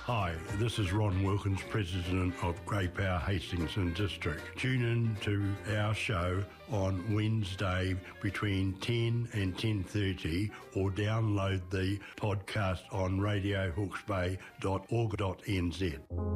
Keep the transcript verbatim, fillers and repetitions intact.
Hi, this is Ron Wilkins, President of Grey Power Hastings and District. Tune in to our show on Wednesday between ten and ten thirty or download the podcast on radio hawke's bay dot org dot n z.